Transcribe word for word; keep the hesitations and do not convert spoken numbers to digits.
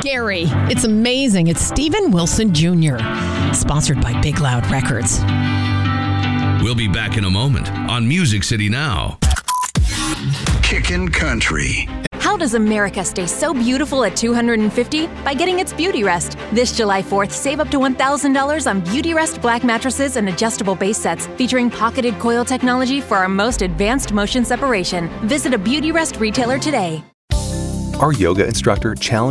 scary. It's amazing. It's Steven Wilson Junior Sponsored by Big Loud Records. We'll be back in a moment on Music City Now. Kickin' Country. How does America stay so beautiful at two hundred fifty dollars? By getting its Beauty Rest. This July fourth, save up to one thousand dollars on Beauty Rest black mattresses and adjustable base sets featuring pocketed coil technology for our most advanced motion separation. Visit a Beauty Rest retailer today. Our yoga instructor challenged